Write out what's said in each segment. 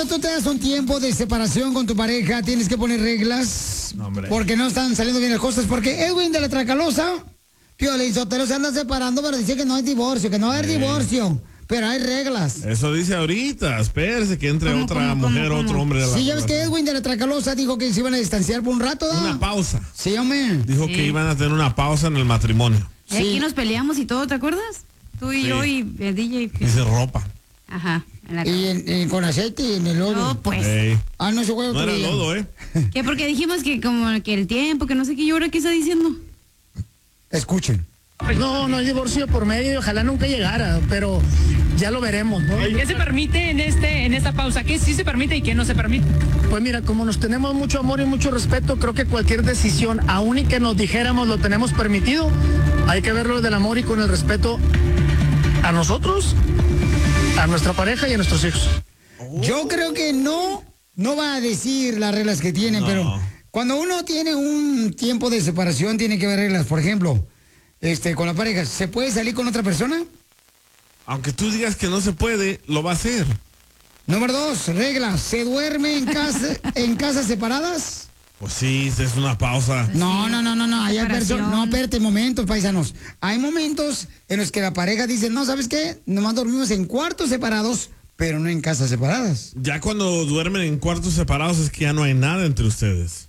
tú te das un tiempo de separación con tu pareja, tienes que poner reglas. No, hombre. Porque no están saliendo bien las cosas. Porque Edwin de la Tracalosa, Piolín Sotelo se anda separando, pero dice que no hay divorcio, que no hay divorcio. Pero hay reglas. Eso dice ahorita. Espérese que entre otra mujer, otro hombre. Sí, ya ves que Edwin de la Tracalosa dijo que se iban a distanciar por un rato, ¿no? Una pausa. Sí, hombre. Dijo que iban a tener una pausa en el matrimonio. Y aquí nos peleamos y todo, ¿te acuerdas? Tú y yo y el DJ. Dice ropa. Ajá. Con aceite y en el lodo. No, pues. No se juega. No era lodo, ¿Qué? Porque dijimos que como que el tiempo, que no sé qué, ¿y ahora qué está diciendo? Escuchen. No hay divorcio por medio y ojalá nunca llegara, pero ya lo veremos, ¿no? ¿Qué se permite en esta pausa? ¿Qué sí se permite y qué no se permite? Pues mira, como nos tenemos mucho amor y mucho respeto, creo que cualquier decisión, aun y que nos dijéramos lo tenemos permitido, hay que verlo del amor y con el respeto a nosotros, a nuestra pareja y a nuestros hijos. Yo creo que no va a decir las reglas que tienen, pero cuando uno tiene un tiempo de separación tiene que haber reglas. Por ejemplo, con la pareja, ¿se puede salir con otra persona? Aunque tú digas que no se puede, lo va a hacer. Número 2, reglas. ¿Se duerme en casas separadas? Pues sí, es una pausa. No. Hay personas. No, espérate, momentos, paisanos. Hay momentos en los que la pareja dice, no, ¿sabes qué? Nomás dormimos en cuartos separados, pero no en casas separadas. Ya cuando duermen en cuartos separados es que ya no hay nada entre ustedes.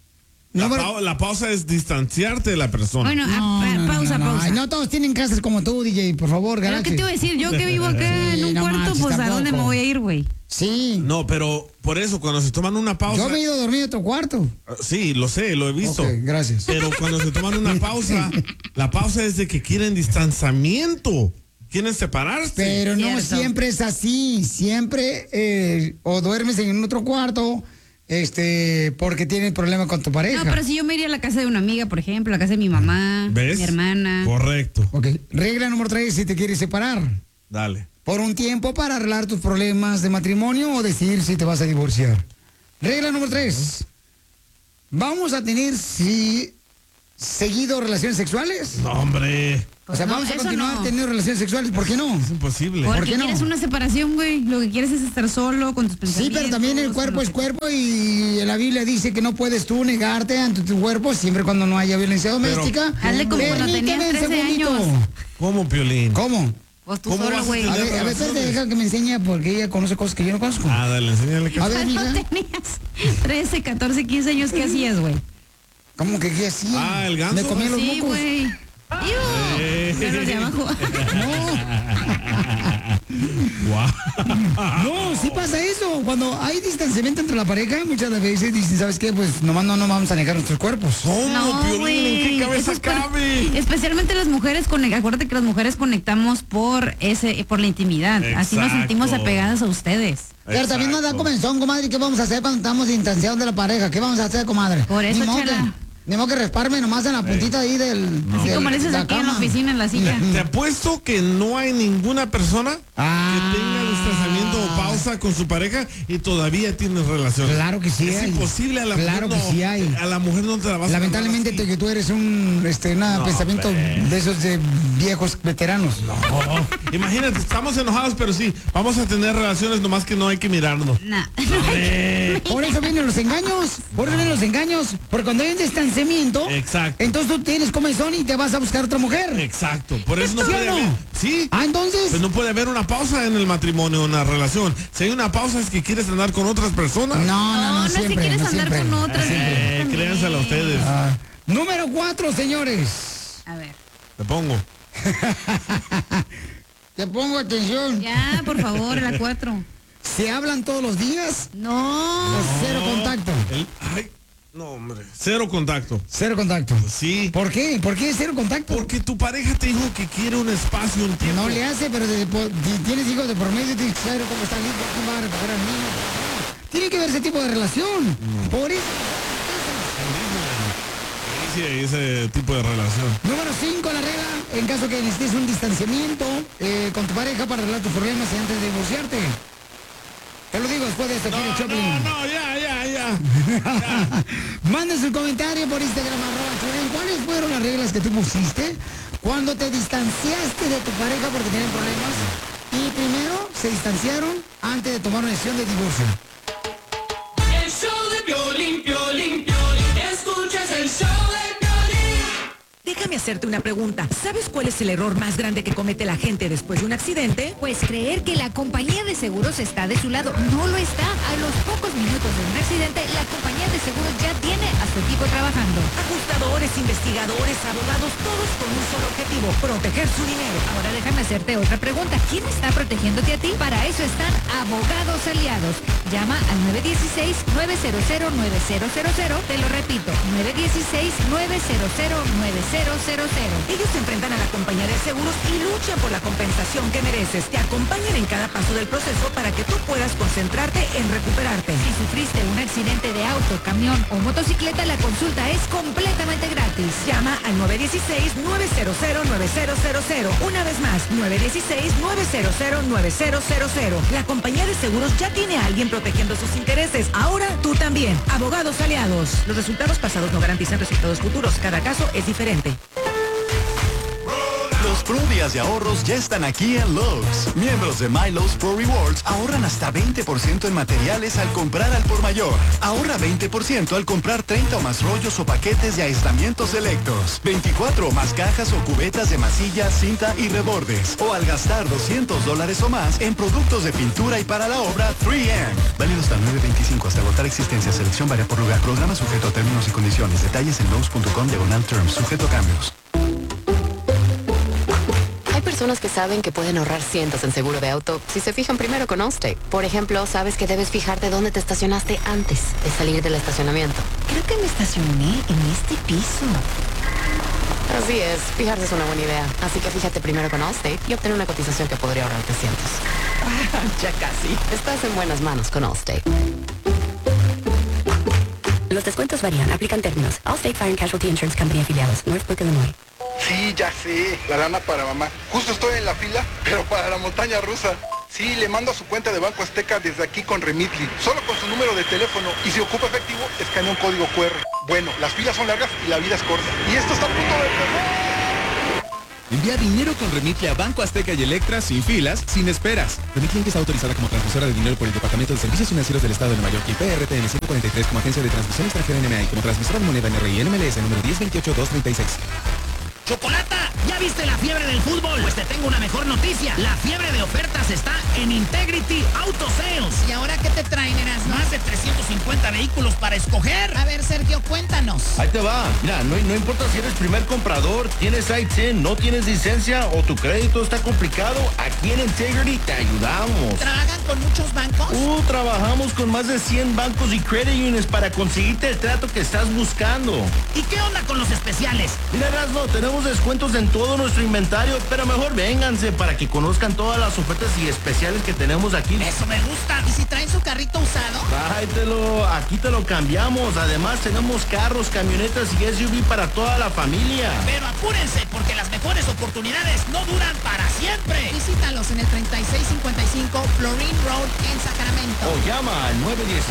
La pausa es distanciarte de la persona. Bueno, pausa. No todos tienen casas como tú, DJ, por favor, ¿Pero garache. qué te iba a decir? Yo que vivo acá en un cuarto, pues ¿a dónde me voy a ir, güey? Sí. No, pero por eso, cuando se toman una pausa... Yo me he ido a dormir en otro cuarto. Sí, lo sé, lo he visto. Ok, gracias. Pero cuando se toman una pausa, la pausa es de que quieren distanciamiento. Quieren separarse. Pero no siempre es así. Siempre o duermes en otro cuarto... porque tienes problema con tu pareja. No, pero si yo me iría a la casa de una amiga, por ejemplo, a la casa de mi mamá, ¿ves? mi hermana. Correcto. Ok, regla número 3, si te quieres separar. Dale. Por un tiempo para arreglar tus problemas de matrimonio o decidir si te vas a divorciar. Regla número 3. ¿Vamos a tener seguido relaciones sexuales? No, hombre. O sea, vamos a continuar teniendo relaciones sexuales. ¿Por qué no? Es imposible. Porque ¿Por qué no? quieres una separación, güey. Lo que quieres es estar solo con tus pensamientos. Sí, pero también el cuerpo es cuerpo y la Biblia dice que no puedes tú negarte ante tu cuerpo siempre cuando no haya violencia doméstica. Hazle como cuando tenías 13 años. ¿Cómo, Piolín? ¿Cómo? Pues tú ¿Cómo solo, vas a güey. tener A ver, te deja que me enseñe porque ella conoce cosas que yo no conozco. Dale, enséñale que... A ver, Cuando mija. tenías 13, 14, 15 años, ¿qué hacías, güey? ¿Cómo que qué hacía? ¿el ganso? Me comía los Sí, mocos. güey. Pero los de abajo. No, sí pasa eso. Cuando hay distanciamiento entre la pareja, muchas veces dicen, ¿sabes qué? Pues nomás no vamos a negar nuestros cuerpos. ¿Cómo, Piolín? ¿En qué cabeza cabe? Especialmente las mujeres, acuérdate que las mujeres conectamos por la intimidad. Así nos Exacto. sentimos apegadas a ustedes. Pero también nos da comenzón, comadre. ¿Qué vamos a hacer cuando estamos distanciados de la pareja? ¿Qué vamos a hacer, comadre? Por eso, Chela. Ni modo que resparme nomás en la puntita ahí Así como le dices aquí en la oficina, en la silla. Te apuesto que no hay ninguna persona que tenga distanciamiento o pausa con su pareja y todavía tiene relación. Claro que sí es hay. imposible a la Claro mujer. que sí hay. A la mujer no te la vas Lamentablemente a que tú eres un pensamiento de esos de viejos veteranos. Imagínate, estamos enojados, pero sí, vamos a tener relaciones, nomás que no hay que mirarnos. Nah. Por eso vienen los engaños. Porque cuando hay un distanciamiento, exacto. entonces tú tienes comezón y te vas a buscar otra mujer. Exacto. Por eso no ¿Sí o puede no? haber. Sí. Entonces. Pues no puede haber una pausa en el matrimonio, en una relación. Si hay una pausa es que quieres andar con otras personas. No es que siempre, quieres no andar siempre. con otras. Créansela a ustedes. Número 4, señores. A ver. Te pongo. Te pongo atención. Ya, por favor, la 4. ¿Se hablan todos los días? No. Cero contacto. No, hombre. Cero contacto. Cero contacto. Sí. ¿Por qué? ¿Por qué cero contacto? Porque tu pareja te dijo que quiere un espacio, un tiempo. No le hace, pero si tienes hijos de por medio, tienes que saber cómo está el hijo, quién va a recoger al niño. Tiene que haber ese tipo de relación. Por eso. Sí, ese tipo de relación. Número 5, la regla, en caso que necesites un distanciamiento con tu pareja para arreglar tus problemas y antes de divorciarte. Te lo digo después de esto, Kiro Choplin. Ya. Manden su comentario por Instagram, @Choplin. ¿Cuáles fueron las reglas que tú pusiste cuando te distanciaste de tu pareja porque tenían problemas? Y primero se distanciaron antes de tomar una decisión de divorcio. Piolín, Piolín, Piolín. Escuchas el show de Piolín. Déjame hacerte una pregunta. ¿Sabes cuál es el error más grande que comete la gente después de un accidente? Pues creer que la compañía de seguros está de su lado. No lo está. A los pocos minutos de un accidente, la compañía de seguros ya tiene a su equipo trabajando. Ajustadores, investigadores, abogados, todos con un solo objetivo, proteger su dinero. Ahora déjame hacerte otra pregunta. ¿Quién está protegiéndote a ti? Para eso están Abogados Aliados. Llama al 916-900-9000. Te lo repito, 916-900-9000. Ellos se enfrentan a la compañía de seguros y luchan por la compensación que mereces. Te acompañan en cada paso del proceso para que tú puedas concentrarte en recuperarte. Si sufriste un accidente de auto, camión o motocicleta, la consulta es completamente gratis. Llama al 916-900-9000. Una vez más, 916-900-9000. La compañía de seguros ya tiene a alguien protegiendo sus intereses. Ahora tú también. Abogados Aliados. Los resultados pasados no garantizan resultados futuros. Cada caso es diferente. Los Pro Días de ahorros ya están aquí en Lowe's. Miembros de My Lowe's Pro Rewards ahorran hasta 20% en materiales al comprar al por mayor. Ahorra 20% al comprar 30 o más rollos o paquetes de aislamientos selectos, 24 o más cajas o cubetas de masilla, cinta y rebordes. O al gastar $200 o más en productos de pintura y para la obra 3M. Válido hasta 9/25 hasta agotar existencia. Selección varía por lugar. Programa sujeto a términos y condiciones. Detalles en Lowe's.com/terms. Sujeto a cambios. Personas que saben que pueden ahorrar cientos en seguro de auto si se fijan primero con Allstate. Por ejemplo, sabes que debes fijarte dónde te estacionaste antes de salir del estacionamiento. Creo que me estacioné en este piso. Así es, fijarse es una buena idea. Así que fíjate primero con Allstate y obtener una cotización que podría ahorrarte cientos. Ya casi. Estás en buenas manos con Allstate. Los descuentos varían, aplican términos. Allstate Fire and Casualty Insurance Company afiliados, Northbrook, Illinois. Sí, ya sé, la lana para mamá. Justo estoy en la fila, pero para la montaña rusa. Sí, le mando a su cuenta de Banco Azteca desde aquí con Remitly, solo con su número de teléfono. Y si ocupa efectivo, escanea un código QR. Bueno, las filas son largas y la vida es corta. Y esto está a punto de empezar. Envía dinero con Remitly a Banco Azteca y Electra sin filas, sin esperas. Remitly está autorizada como transmisora de dinero por el Departamento de Servicios Financieros del Estado de Nueva York y PRTN 143 como agencia de transmisión extranjera NMA y como transmisora de moneda NRI NMLS número 1028236. ¡Chocolata! ¿Ya viste la fiebre del fútbol? Pues te tengo una mejor noticia. La fiebre de ofertas está en Integrity Auto Sales. ¿Y ahora qué te traen, Erasmo? Más de 350 vehículos para escoger. A ver, Sergio, cuéntanos. Ahí te va. Mira, no importa si eres primer comprador, tienes ITIN, no tienes licencia o tu crédito está complicado, aquí en Integrity te ayudamos. ¿Trabajan con muchos bancos? Trabajamos con más de 100 bancos y credit unions para conseguirte el trato que estás buscando. ¿Y qué onda con los especiales? Mira, Erasmo, tenemos descuentos en todo nuestro inventario, pero mejor vénganse para que conozcan todas las ofertas y especiales que tenemos aquí. Eso me gusta. ¿Y si traen su carrito usado? Tráetelo, aquí te lo cambiamos. Además tenemos carros, camionetas y SUV para toda la familia. Pero apúrense, porque las mejores oportunidades no duran para siempre. Visítalos en el 3655 Florine Road en Sacramento. O llama al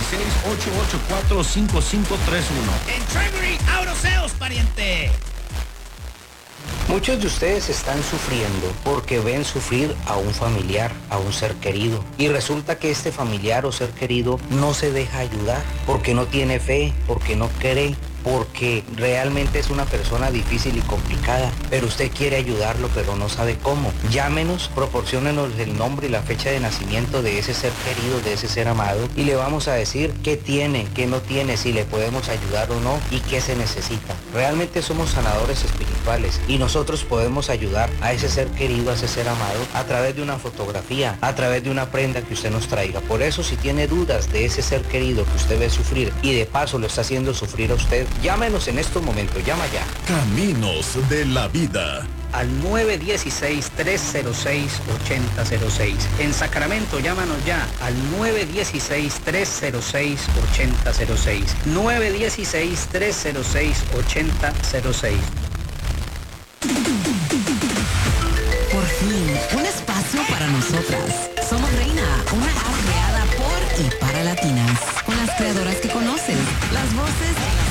916-884-5531. Integrity Auto Sales, pariente. Muchos de ustedes están sufriendo porque ven sufrir a un familiar, a un ser querido. Y resulta que este familiar o ser querido no se deja ayudar porque no tiene fe, porque no cree, porque realmente es una persona difícil y complicada. Pero usted quiere ayudarlo, pero no sabe cómo. Llámenos, proporciónenos el nombre y la fecha de nacimiento de ese ser querido, de ese ser amado, y le vamos a decir qué tiene, qué no tiene, si le podemos ayudar o no y qué se necesita. Realmente somos sanadores espirituales y nosotros podemos ayudar a ese ser querido, a ese ser amado, a través de una fotografía, a través de una prenda que usted nos traiga. Por eso, si tiene dudas de ese ser querido que usted ve sufrir y de paso lo está haciendo sufrir a usted, llámenos en estos momentos, llama ya. Caminos de la Vida. Al 916-306-8006. En Sacramento, llámanos ya al 916-306-8006. 916-306-8006. Por fin, un espacio para nosotras. Somos Reina, una app creada por y para latinas. Con las creadoras que conoces, las voces